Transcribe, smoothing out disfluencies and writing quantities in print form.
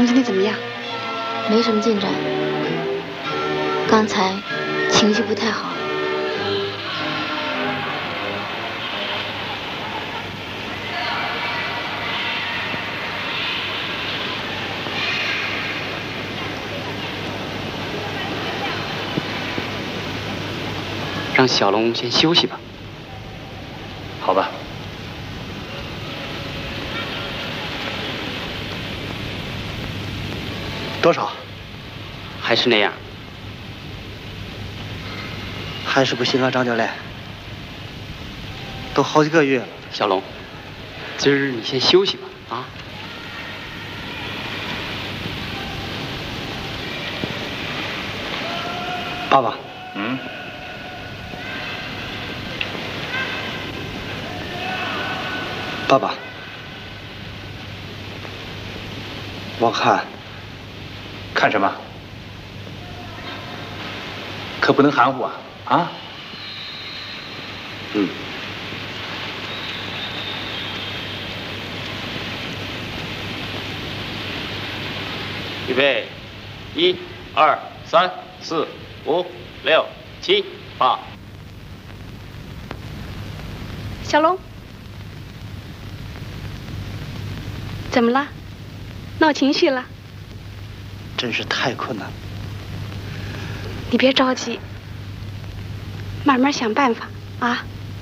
们今天怎么样？ 没什么进展。刚才情绪不太好。 让小龙先休息吧。 好吧。多少？ 还是那样。 还是不行啊，张教练。都好几个月了。 小龙，今儿你先休息吧，啊。 爸爸。 嗯。 爸爸，我看什么？可不能含糊啊！啊？ 嗯。 预备，1、2、3、4、5、6、7、8。 小龙。怎么了？闹情绪了？ 真是太困难了。 你别着急，慢慢想办法啊。